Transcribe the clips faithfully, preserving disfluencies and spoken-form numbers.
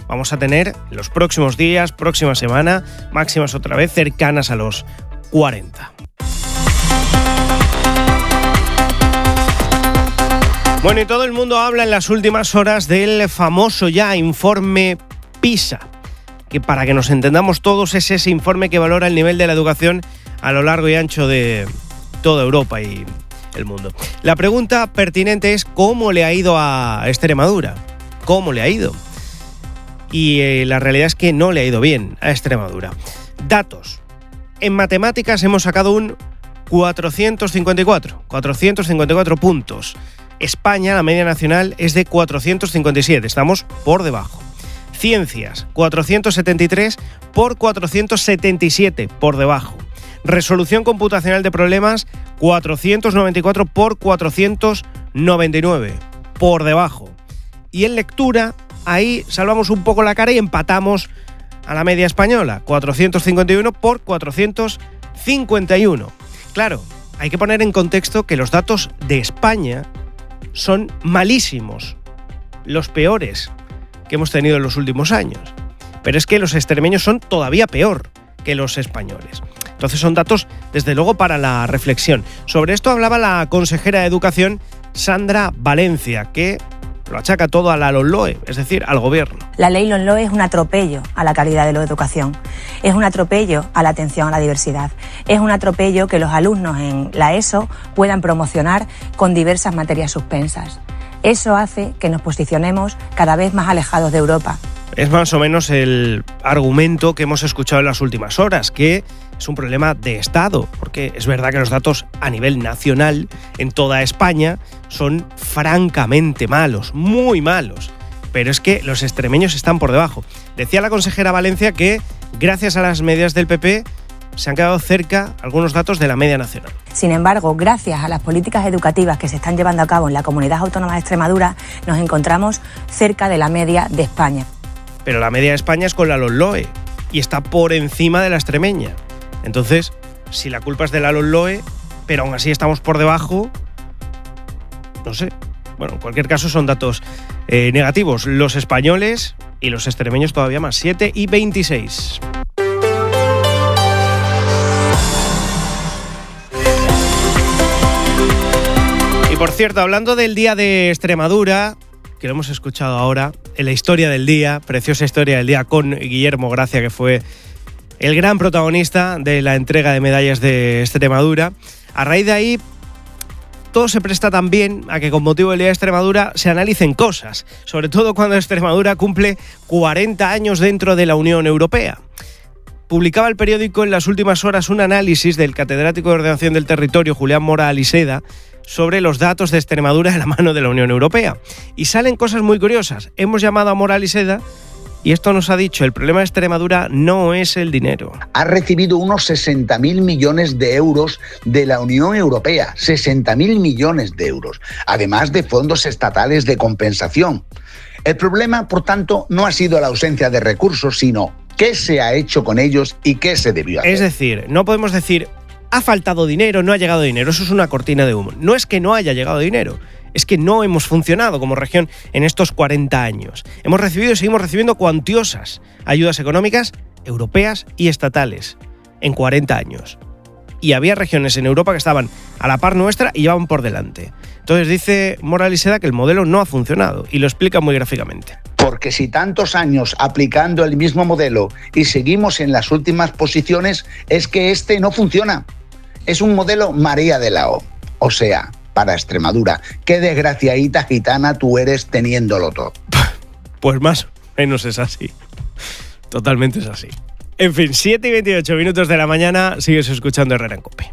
vamos a tener en los próximos días, próxima semana, máximas otra vez cercanas a los cuarenta. Bueno, y todo el mundo habla en las últimas horas del famoso ya informe PISA, que para que nos entendamos todos es ese informe que valora el nivel de la educación a lo largo y ancho de toda Europa y el mundo. La pregunta pertinente es ¿cómo le ha ido a Extremadura? ¿Cómo le ha ido? Y eh, la realidad es que no le ha ido bien a Extremadura. Datos. En matemáticas hemos sacado un cuatrocientos cincuenta y cuatro, cuatrocientos cincuenta y cuatro puntos. España, la media nacional, es de cuatrocientos cincuenta y siete, estamos por debajo. Ciencias, cuatrocientos setenta y tres por cuatrocientos setenta y siete, por debajo. Resolución computacional de problemas, cuatrocientos noventa y cuatro por cuatrocientos noventa y nueve, por debajo. Y en lectura, ahí salvamos un poco la cara y empatamos a la media española, cuatrocientos cincuenta y uno por cuatrocientos cincuenta y uno. Claro, hay que poner en contexto que los datos de España son malísimos, los peores que hemos tenido en los últimos años. Pero es que los extremeños son todavía peor que los españoles. Entonces son datos, desde luego, para la reflexión. Sobre esto hablaba la consejera de Educación, Sandra Valencia, que lo achaca todo a la LOMLOE, es decir, al gobierno. La ley LOMLOE es un atropello a la calidad de la educación, es un atropello a la atención a la diversidad, es un atropello que los alumnos en la ESO puedan promocionar con diversas materias suspensas. Eso hace que nos posicionemos cada vez más alejados de Europa. Es más o menos el argumento que hemos escuchado en las últimas horas, que es un problema de Estado, porque es verdad que los datos a nivel nacional en toda España son francamente malos, muy malos, pero es que los extremeños están por debajo. Decía la consejera Valencia que gracias a las medidas del P P se han quedado cerca algunos datos de la media nacional. Sin embargo, gracias a las políticas educativas que se están llevando a cabo en la Comunidad Autónoma de Extremadura, nos encontramos cerca de la media de España. Pero la media de España es con la LOMLOE y está por encima de la extremeña. Entonces, si la culpa es de la LOMLOE, pero aún así estamos por debajo, no sé. Bueno, en cualquier caso son datos eh, negativos. Los españoles y los extremeños todavía más, siete y veintiséis. Y por cierto, hablando del Día de Extremadura, que lo hemos escuchado ahora, en la historia del día, preciosa historia del día con Guillermo Gracia, que fue el gran protagonista de la entrega de medallas de Extremadura. A raíz de ahí, todo se presta también a que con motivo del Día de Extremadura se analicen cosas, sobre todo cuando Extremadura cumple cuarenta años dentro de la Unión Europea. Publicaba el periódico en las últimas horas un análisis del catedrático de Ordenación del Territorio, Julián Mora Aliseda, sobre los datos de Extremadura de la mano de la Unión Europea. Y salen cosas muy curiosas. Hemos llamado a Mora Aliseda y esto nos ha dicho: el problema de Extremadura no es el dinero. Ha recibido unos sesenta mil millones de euros de la Unión Europea, sesenta mil millones de euros, además de fondos estatales de compensación. El problema, por tanto, no ha sido la ausencia de recursos, sino qué se ha hecho con ellos y qué se debió hacer. Es decir, no podemos decir ha faltado dinero, no ha llegado dinero, eso es una cortina de humo. No es que no haya llegado dinero, es que no hemos funcionado como región en estos cuarenta años. Hemos recibido y seguimos recibiendo cuantiosas ayudas económicas europeas y estatales en cuarenta años. Y había regiones en Europa que estaban a la par nuestra y llevaban por delante. Entonces dice Mora Aliseda que el modelo no ha funcionado y lo explica muy gráficamente. Porque si tantos años aplicando el mismo modelo y seguimos en las últimas posiciones, es que este no funciona. Es un modelo María de la O, o sea, para Extremadura. Qué desgraciadita gitana tú eres teniéndolo todo. Pues más o menos es así. Totalmente es así. En fin, siete y veintiocho minutos de la mañana, sigues escuchando Herrera en COPE.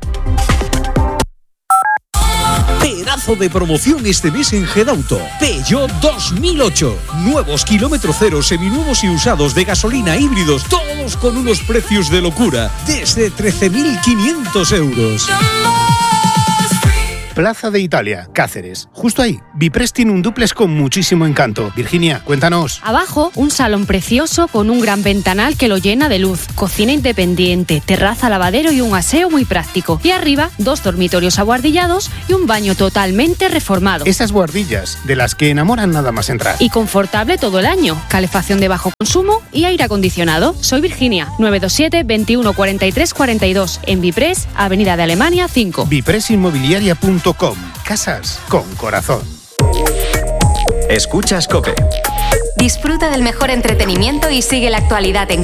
Pedazo de promoción este mes en Gedauto. Peugeot dos mil ocho. Nuevos kilómetro cero, seminuevos y usados de gasolina, híbridos, todos con unos precios de locura, desde trece mil quinientos euros. Plaza de Italia, Cáceres. Justo ahí, Biprés tiene un dúplex con muchísimo encanto. Virginia, cuéntanos. Abajo, un salón precioso con un gran ventanal que lo llena de luz, cocina independiente, terraza, lavadero y un aseo muy práctico. Y arriba, dos dormitorios abuhardillados y un baño totalmente reformado. Esas buhardillas, de las que enamoran nada más entrar. Y confortable todo el año, calefacción de bajo consumo y aire acondicionado. Soy Virginia, nueve dos siete, veintiuno cuarenta y tres cuarenta y dos, en Biprés, Avenida de Alemania cinco. Biprés Inmobiliaria punto com. Casas con corazón. Escuchas COPE. Disfruta del mejor entretenimiento y sigue la actualidad en